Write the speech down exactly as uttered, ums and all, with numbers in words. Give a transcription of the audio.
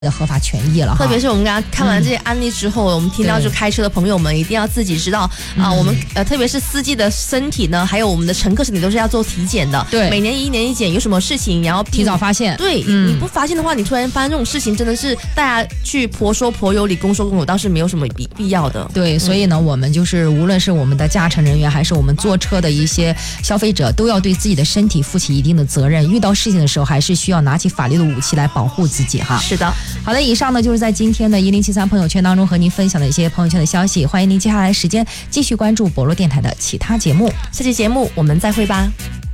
的合法权益了， 特别是我们刚刚看完这些案例之后，嗯、我们听到就开车的朋友们一定要自己知道啊、嗯呃，我们呃特别是司机的身体呢，还有我们的乘客身体都是要做体检的， 对， 每年一年一检，有什么事情然后提早发现， 对、嗯，你不发现的话，你突然发生这种事情，真的是大家去婆说婆有理，公说公有，倒是没有什么必必要的。 对，所以呢，嗯、我们就是无论是我们的驾乘人员，还是我们坐车的一些消费者，都要对自己的身体负起一定的责任。遇到事情的时候，还是需要拿起法律的武器来保护自己哈。 是的， 好的，以上呢就是在今天的一零七三朋友圈当中和您分享的一些朋友圈的消息，欢迎您接下来时间继续关注博洛电台的其他节目。 下期节目我们再会吧。